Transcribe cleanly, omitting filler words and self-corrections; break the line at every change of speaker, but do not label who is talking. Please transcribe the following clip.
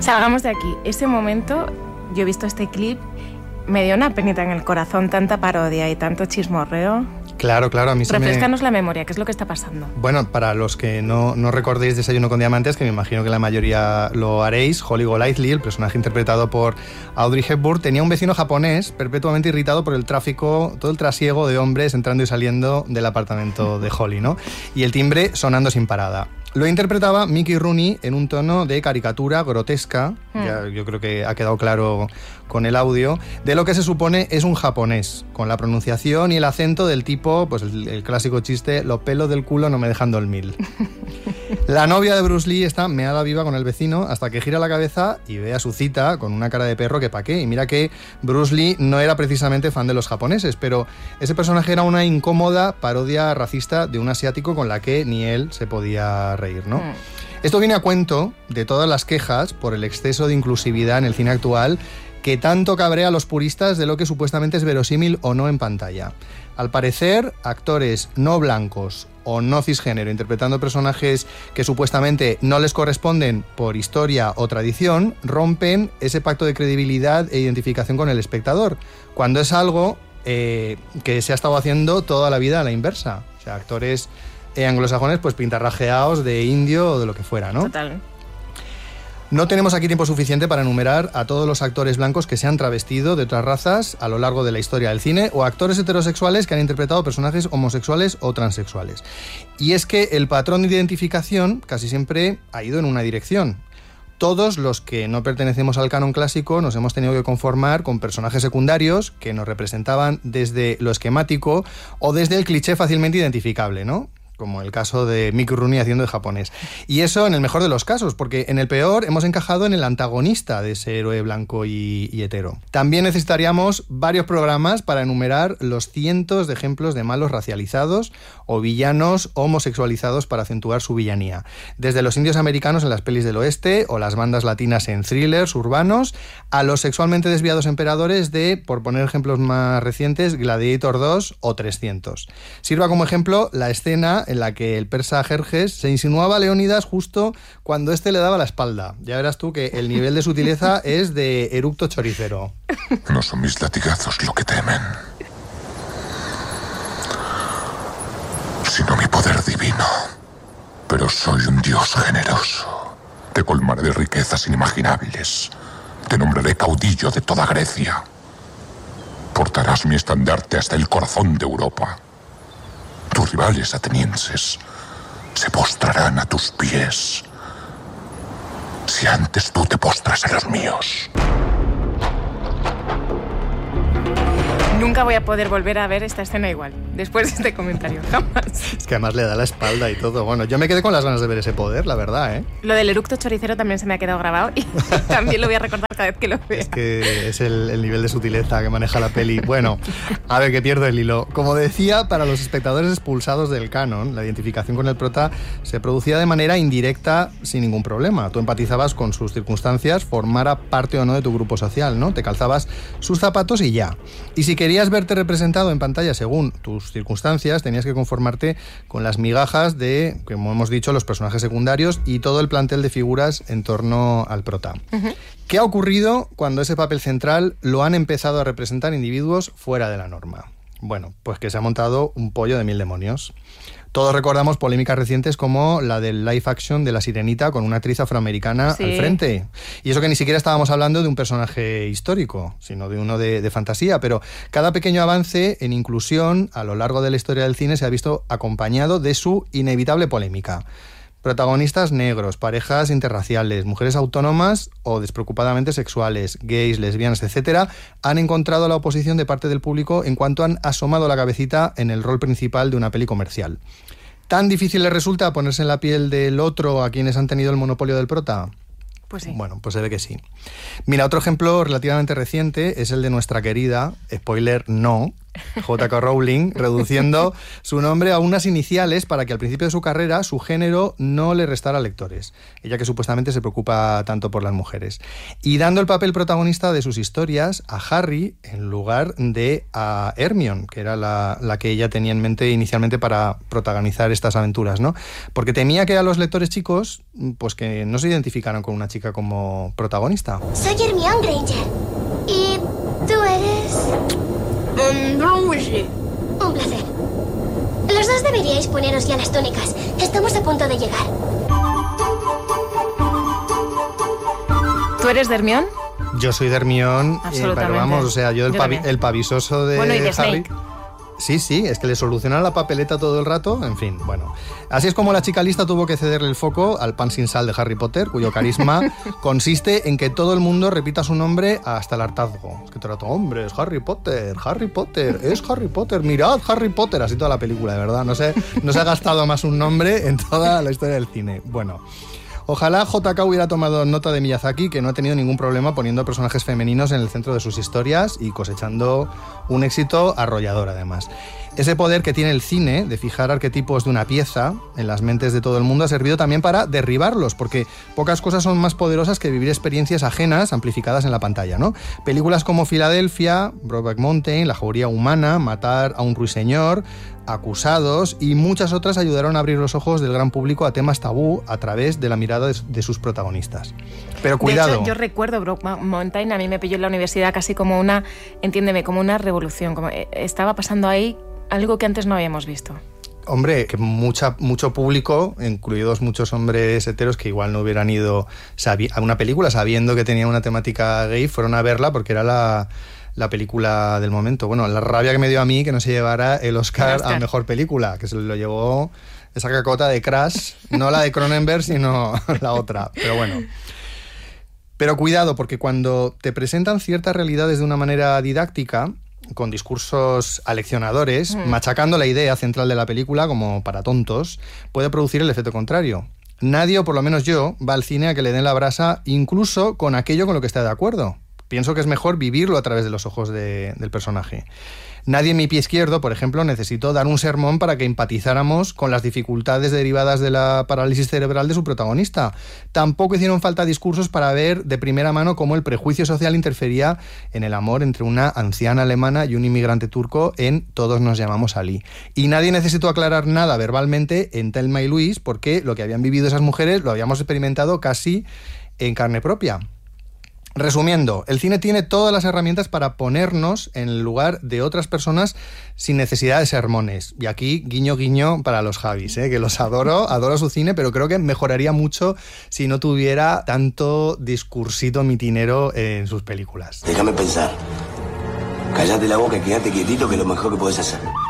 Salgamos de aquí. Ese momento, yo he visto este clip, me dio una penita en el corazón, tanta parodia y tanto chismorreo.
Claro, a mí
Refrescanos la memoria, ¿qué es lo que está pasando?
Bueno, para los que no recordéis Desayuno con Diamantes, que me imagino que la mayoría lo haréis, Holly Golightly, el personaje interpretado por Audrey Hepburn, tenía un vecino japonés perpetuamente irritado por el tráfico, todo el trasiego de hombres entrando y saliendo del apartamento de Holly, ¿no? Y el timbre sonando sin parada. Lo interpretaba Mickey Rooney en un tono de caricatura grotesca, ya yo creo que ha quedado claro con el audio, de lo que se supone es un japonés, con la pronunciación y el acento del tipo, pues el clásico chiste, los pelos del culo no me dejan dormir. La novia de Bruce Lee está meada viva con el vecino hasta que gira la cabeza y ve a su cita con una cara de perro que pa' qué. Y mira que Bruce Lee no era precisamente fan de los japoneses, pero ese personaje era una incómoda parodia racista de un asiático con la que ni él se podía reír, ¿no? Esto viene a cuento de todas las quejas por el exceso de inclusividad en el cine actual que tanto cabrea a los puristas de lo que supuestamente es verosímil o no en pantalla. Al parecer, actores no blancos o no cisgénero interpretando personajes que supuestamente no les corresponden por historia o tradición, rompen ese pacto de credibilidad e identificación con el espectador, cuando es algo que se ha estado haciendo toda la vida a la inversa. O sea, actores anglosajones pues pintarrajeados de indio o de lo que fuera, ¿no?
Total.
No tenemos aquí tiempo suficiente para enumerar a todos los actores blancos que se han travestido de otras razas a lo largo de la historia del cine o actores heterosexuales que han interpretado personajes homosexuales o transexuales. Y es que el patrón de identificación casi siempre ha ido en una dirección. Todos los que no pertenecemos al canon clásico nos hemos tenido que conformar con personajes secundarios que nos representaban desde lo esquemático o desde el cliché fácilmente identificable, ¿no? Como el caso de Mickey Rooney haciendo de japonés. Y eso en el mejor de los casos, porque en el peor hemos encajado en el antagonista de ese héroe blanco y hetero. También necesitaríamos varios programas para enumerar los cientos de ejemplos de malos racializados o villanos homosexualizados para acentuar su villanía. Desde los indios americanos en las pelis del oeste o las bandas latinas en thrillers urbanos, a los sexualmente desviados emperadores de, por poner ejemplos más recientes, Gladiator 2 o 300. Sirva como ejemplo la escena en la que el persa Jerjes se insinuaba a Leónidas justo cuando éste le daba la espalda. Ya verás tú que el nivel de sutileza es de eructo choricero.
No son mis latigazos lo que temen, sino mi poder divino. Pero soy un dios generoso. Te colmaré de riquezas inimaginables. Te nombraré caudillo de toda Grecia. Portarás mi estandarte hasta el corazón de Europa. Tus rivales atenienses se postrarán a tus pies si antes tú te postras a los míos.
Nunca voy a poder volver a ver esta escena igual, después de este comentario, jamás.
Es que además le da la espalda y todo. Bueno, yo me quedé con las ganas de ver ese poder, la verdad, ¿eh?
Lo del eructo choricero también se me ha quedado grabado y también lo voy a recordar cada vez que lo vea.
Es que es el nivel de sutileza que maneja la peli. Bueno, a ver, que pierdo el hilo. Como decía, para los espectadores expulsados del canon, la identificación con el prota se producía de manera indirecta sin ningún problema. Tú empatizabas con sus circunstancias, formara parte o no de tu grupo social, ¿no? Te calzabas sus zapatos y ya. Y si querías verte representado en pantalla según tus circunstancias, tenías que conformarte con las migajas de, como hemos dicho, los personajes secundarios y todo el plantel de figuras en torno al prota. ¿Qué ha ocurrido cuando ese papel central lo han empezado a representar individuos fuera de la norma? Bueno, pues que se ha montado un pollo de mil demonios. Todos recordamos polémicas recientes como la del live action de La Sirenita con una actriz afroamericana al frente. Y eso que ni siquiera estábamos hablando de un personaje histórico, sino de uno de fantasía. Pero cada pequeño avance en inclusión a lo largo de la historia del cine se ha visto acompañado de su inevitable polémica. Protagonistas negros, parejas interraciales, mujeres autónomas o despreocupadamente sexuales, gays, lesbianas, etcétera, han encontrado la oposición de parte del público en cuanto han asomado la cabecita en el rol principal de una peli comercial. ¿Tan difícil les resulta ponerse en la piel del otro a quienes han tenido el monopolio del prota?
Pues sí.
Bueno, pues se ve que sí. Mira, otro ejemplo relativamente reciente es el de nuestra querida, spoiler no, J.K. Rowling, reduciendo su nombre a unas iniciales para que al principio de su carrera su género no le restara lectores, ella que supuestamente se preocupa tanto por las mujeres, y dando el papel protagonista de sus historias a Harry en lugar de a Hermione, que era la que ella tenía en mente inicialmente para protagonizar estas aventuras, ¿no? Porque temía que a los lectores chicos pues que no se identificaran con una chica como protagonista.
Soy Hermione Granger. ¿Y tú eres...?
Ron Weasley.
Un placer. Los dos deberíais poneros ya las túnicas. Estamos a punto de llegar.
¿Tú eres de Hermione?
Yo soy de Hermione,
Absolutamente.
pero vamos, o sea, yo el pavisoso de
bueno, y de
Harry...
Snape.
Sí, es que le solucionan la papeleta todo el rato, en fin, bueno. Así es como la chica lista tuvo que cederle el foco al pan sin sal de Harry Potter, cuyo carisma consiste en que todo el mundo repita su nombre hasta el hartazgo. Es que trato, hombre, es Harry Potter, es Harry Potter, mirad Harry Potter, así toda la película, de verdad. No se ha gastado más un nombre en toda la historia del cine. Bueno, ojalá J.K. hubiera tomado nota de Miyazaki, que no ha tenido ningún problema poniendo personajes femeninos en el centro de sus historias y cosechando un éxito arrollador, además. Ese poder que tiene el cine de fijar arquetipos de una pieza en las mentes de todo el mundo ha servido también para derribarlos, porque pocas cosas son más poderosas que vivir experiencias ajenas amplificadas en la pantalla, ¿no? Películas como Filadelfia, Brokeback Mountain, La jauría humana, Matar a un ruiseñor, Acusados y muchas otras ayudaron a abrir los ojos del gran público a temas tabú a través de la mirada de sus protagonistas. Pero cuidado.
De hecho, yo recuerdo Brokeback Mountain, a mí me pilló en la universidad casi como una, entiéndeme, como una revolución, como estaba pasando ahí algo que antes no habíamos visto.
Hombre, que mucho público, incluidos muchos hombres heteros que igual no hubieran ido a una película sabiendo que tenía una temática gay, fueron a verla porque era la película del momento. Bueno, la rabia que me dio a mí que no se llevara el Oscar a Mejor Película, que se lo llevó esa cacota de Crash, no la de Cronenberg, sino la otra. Pero bueno. Pero cuidado, porque cuando te presentan ciertas realidades de una manera didáctica, con discursos aleccionadores, machacando la idea central de la película como para tontos, puede producir el efecto contrario. Nadie, o por lo menos yo, va al cine a que le den la brasa incluso con aquello con lo que está de acuerdo. Pienso que es mejor vivirlo a través de los ojos del personaje. Nadie en mi pie izquierdo, por ejemplo, necesitó dar un sermón para que empatizáramos con las dificultades derivadas de la parálisis cerebral de su protagonista. Tampoco hicieron falta discursos para ver de primera mano cómo el prejuicio social interfería en el amor entre una anciana alemana y un inmigrante turco en Todos nos llamamos Ali. Y nadie necesitó aclarar nada verbalmente en Thelma y Louise, porque lo que habían vivido esas mujeres lo habíamos experimentado casi en carne propia. Resumiendo, el cine tiene todas las herramientas para ponernos en el lugar de otras personas sin necesidad de sermones. Y aquí, guiño, guiño para los Javis, que los adoro su cine, pero creo que mejoraría mucho si no tuviera tanto discursito mitinero en sus películas.
Déjame pensar. Cállate la boca y quédate quietito, que es lo mejor que podés hacer.